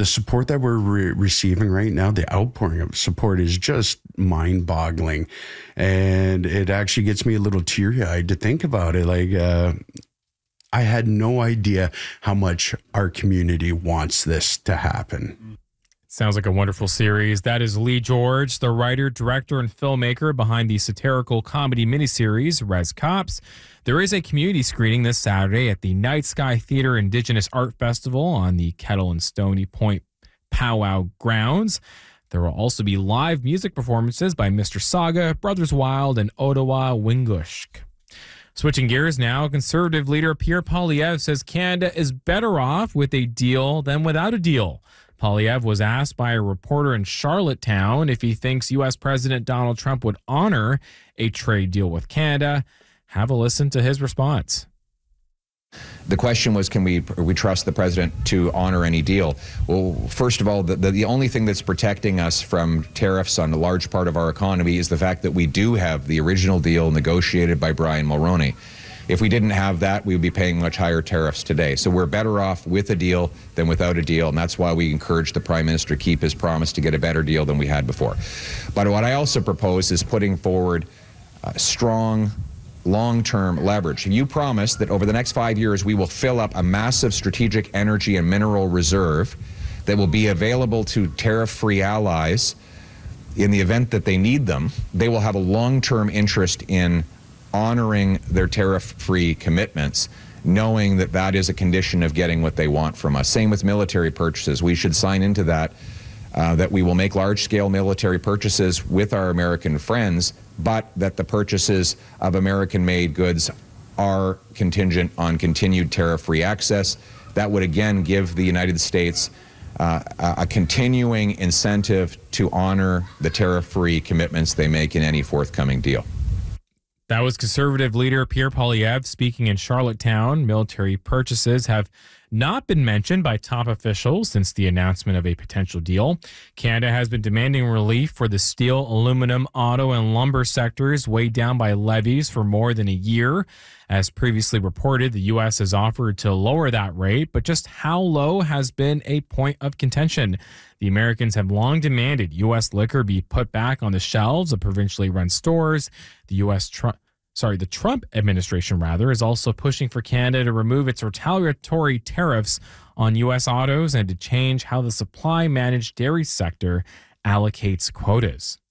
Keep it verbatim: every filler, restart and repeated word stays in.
the support that we're re- receiving right now, the outpouring of support is just mind-boggling. And it actually gets me a little teary-eyed to think about it. Like, uh, I had no idea how much our community wants this to happen. Sounds like a wonderful series. That is Lee George, the writer, director, and filmmaker behind the satirical comedy miniseries Res Cops. There is a community screening this Saturday at the Night Sky Theater Indigenous Art Festival on the Kettle and Stony Point Powwow grounds. There will also be live music performances by Mister Saga, Brothers Wild, and Ottawa Wingushk. Switching gears now, Conservative leader Pierre Poilievre says Canada is better off with a deal than without a deal. Poilievre was asked by a reporter in Charlottetown if he thinks U S President Donald Trump would honor a trade deal with Canada. Have a listen to his response. The question was, can we we trust the president to honor any deal? Well, first of all, the, the, the only thing that's protecting us from tariffs on a large part of our economy is the fact that we do have the original deal negotiated by Brian Mulroney. If we didn't have that, we would be paying much higher tariffs today. So we're better off with a deal than without a deal, and that's why we encourage the Prime Minister to keep his promise to get a better deal than we had before. But what I also propose is putting forward uh, strong, long-term leverage. You promise that over the next five years, we will fill up a massive strategic energy and mineral reserve that will be available to tariff-free allies in the event that they need them. They will have a long-term interest in honoring their tariff-free commitments, knowing that that is a condition of getting what they want from us. Same with military purchases. We should sign into that, uh, that we will make large-scale military purchases with our American friends, but that the purchases of American-made goods are contingent on continued tariff-free access. That would, again, give the United States uh, a continuing incentive to honor the tariff-free commitments they make in any forthcoming deal. That was Conservative leader Pierre Poilievre speaking in Charlottetown. Military purchases have not been mentioned by top officials since the announcement of a potential deal. Canada has been demanding relief for the steel, aluminum, auto, and lumber sectors weighed down by levies for more than a year. As previously reported, the U S has offered to lower that rate, but just how low has been a point of contention. The Americans have long demanded U S liquor be put back on the shelves of provincially run stores. The U S Trump Sorry, the Trump administration, rather, is also pushing for Canada to remove its retaliatory tariffs on U S autos and to change how the supply-managed dairy sector allocates quotas.